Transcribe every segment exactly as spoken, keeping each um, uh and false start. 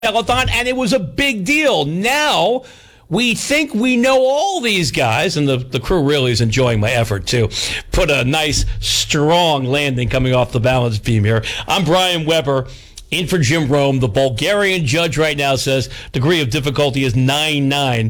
telethon, and it was a big deal. Now we think we know all these guys, and the, the crew really is enjoying my effort to put a nice, strong landing coming off the balance beam here. I'm Brian Weber, in for Jim Rome. The Bulgarian judge right now says degree of difficulty is nine nine.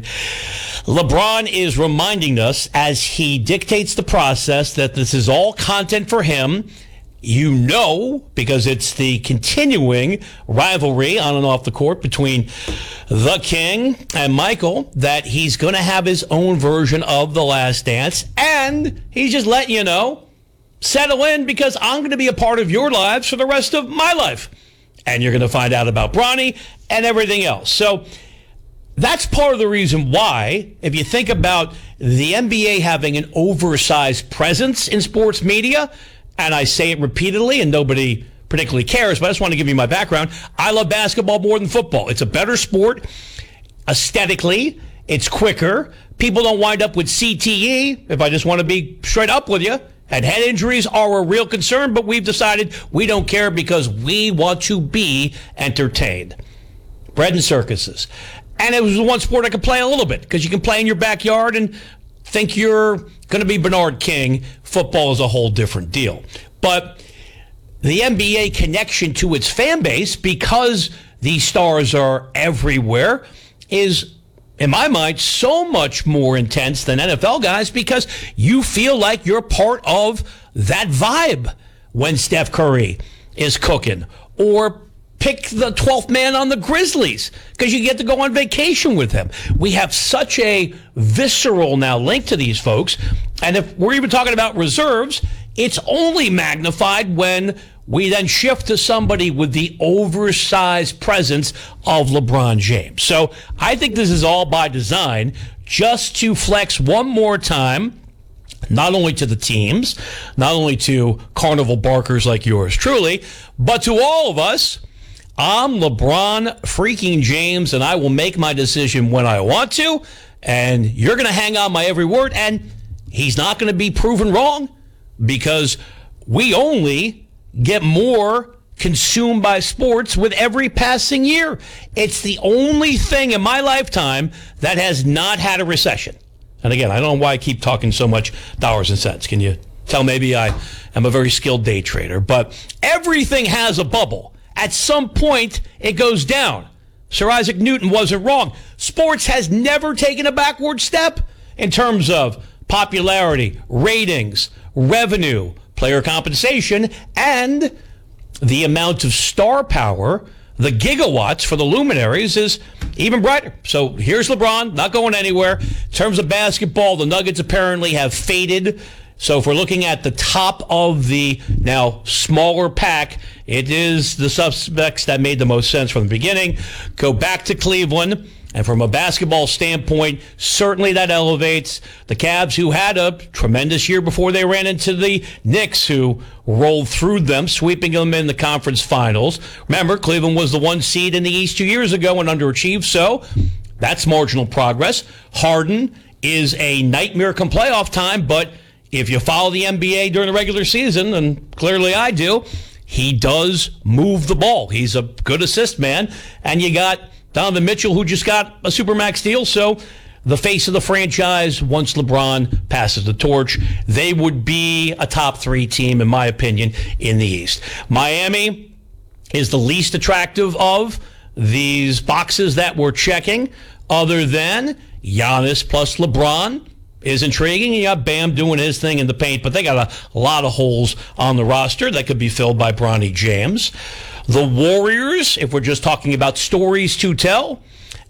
LeBron is reminding us, as he dictates the process, that this is all content for him. You know, because it's the continuing rivalry on and off the court between the King and Michael, that he's going to have his own version of The Last Dance. And he's just letting you know, settle in, because I'm going to be a part of your lives for the rest of my life. And you're going to find out about Bronny and everything else. So that's part of the reason why, if you think about the N B A having an oversized presence in sports media, and I say it repeatedly, and nobody particularly cares, but I just want to give you my background. I love basketball more than football. It's a better sport. Aesthetically, it's quicker. People don't wind up with C T E, if I just want to be straight up with you. And head injuries are a real concern, but we've decided we don't care because we want to be entertained. Bread and circuses. And it was the one sport I could play a little bit, because you can play in your backyard and think you're going to be Bernard King. Football is a whole different deal. But the N B A connection to its fan base, because these stars are everywhere, is, in my mind, so much more intense than N F L guys, because you feel like you're part of that vibe when Steph Curry is cooking, or pick the twelfth man on the Grizzlies because you get to go on vacation with him. We have such a visceral now link to these folks. And if we're even talking about reserves, it's only magnified when we then shift to somebody with the oversized presence of LeBron James. So I think this is all by design, just to flex one more time, not only to the teams, not only to carnival barkers like yours truly, but to all of us. I'm LeBron freaking James, and I will make my decision when I want to, and you're going to hang on my every word, and he's not going to be proven wrong, because we only get more consumed by sports with every passing year. It's the only thing in my lifetime that has not had a recession. And again, I don't know why I keep talking so much dollars and cents. Can you tell maybe I am a very skilled day trader? But everything has a bubble. At some point, it goes down. Sir Isaac Newton wasn't wrong. Sports has never taken a backward step in terms of popularity, ratings, revenue, player compensation, and the amount of star power. The gigawatts for the luminaries is even brighter. So here's LeBron, not going anywhere. In terms of basketball, the Nuggets apparently have faded. So if we're looking at the top of the now smaller pack, it is the suspects that made the most sense from the beginning. Go back to Cleveland. And from a basketball standpoint, certainly that elevates the Cavs, who had a tremendous year before they ran into the Knicks, who rolled through them, sweeping them in the conference finals. Remember, Cleveland was the one seed in the East two years ago and underachieved, so that's marginal progress. Harden is a nightmare come playoff time, but if you follow the N B A during the regular season, and clearly I do, he does move the ball. He's a good assist man. And you got Donovan Mitchell, who just got a Supermax deal. So the face of the franchise, once LeBron passes the torch, they would be a top three team, in my opinion, in the East. Miami is the least attractive of these boxes that we're checking, other than Giannis plus LeBron is intriguing. You got Bam doing his thing in the paint, but they got a, a lot of holes on the roster that could be filled by Bronny James. The Warriors, if we're just talking about stories to tell,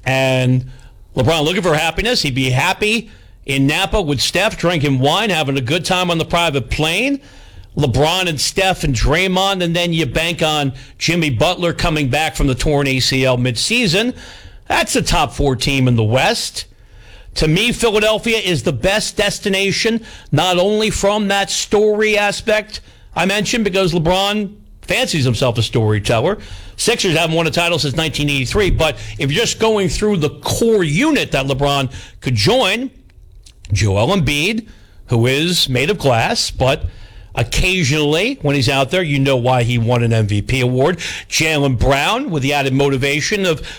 and LeBron looking for happiness, he'd be happy in Napa with Steph, drinking wine, having a good time on the private plane. LeBron and Steph and Draymond, and then you bank on Jimmy Butler coming back from the torn A C L midseason. That's a top four team in the West. To me, Philadelphia is the best destination, not only from that story aspect I mentioned, because LeBron fancies himself a storyteller. Sixers haven't won a title since nineteen eighty-three, but if you're just going through the core unit that LeBron could join, Joel Embiid, who is made of glass, but Occasionally, when he's out there, you know why he won an M V P award. Jaylen Brown, with the added motivation of